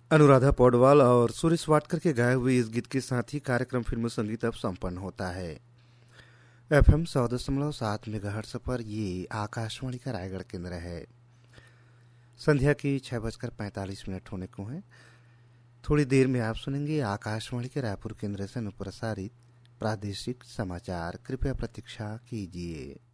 अनुराधा पौडवाल और सुरेश वाडकर के गाए हुए इस गीत के साथ ही कार्यक्रम फिल्म संगीत अब संपन्न होता है। FM 100.7 मेगाहर्ट्ज पर ये आकाशवाणी का रायगढ़ केंद्र है। संध्या की 6:45 होने को है। थोड़ी देर में आप सुनेंगे आकाशवाणी के रायपुर केंद्र से अनुप्रसारित प्रादेशिक समाचार। कृपया प्रतीक्षा कीजिए।